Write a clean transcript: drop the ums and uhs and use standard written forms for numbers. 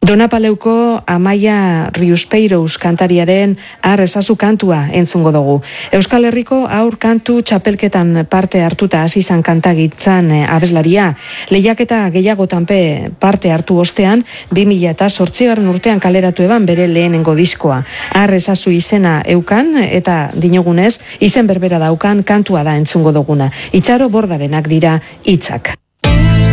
Donapaleuko Amaia Riuspeiros kantariaren Ezazu kantua entzungo dugu. Euskal Herriko aur kantu txapelketan parte hartuta hasi izan kantagintzan abeslaria. Lehiaketa gehiagotanpe parte hartu ostean, 2008 urtean kaleratu eban bere lehenengo diskoa. Ezazu izena eukan eta dinogunez, izen berbera daukan kantua da entzungo duguna. Itxaro Bordarenak dira hitzak.